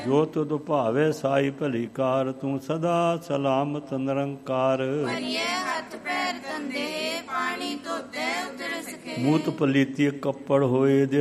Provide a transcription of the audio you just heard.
ਜੋ ਤੁਧ ਭਾਵੇ ਸਾਈ ਭਲੀ ਕਾਰ, ਤੂੰ ਸਦਾ ਸਲਾਮਤ ਨਿਰੰਕਾਰ। ਹੱਥ ਪੈਰ ਧੰਦੇ, ਪਾਣੀ ਧੋਤੇ ਉਤਰ ਸਕੇ। ਮੂਤ ਪਲੀਤੀ ਕੱਪੜ ਹੋਏ, ਦੇ